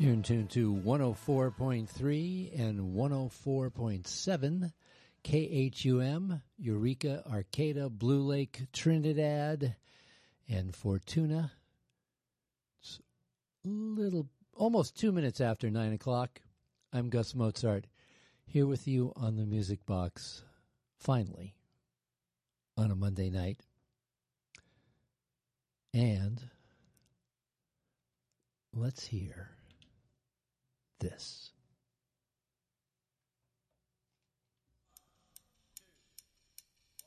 You're in tune to 104.3 and 104.7 KHUM, Eureka, Arcata, Blue Lake, Trinidad, and Fortuna. It's almost 2 minutes after 9 o'clock. I'm Gus Mozart, here with you on the Music Box, finally, on a Monday night. And let's hear this.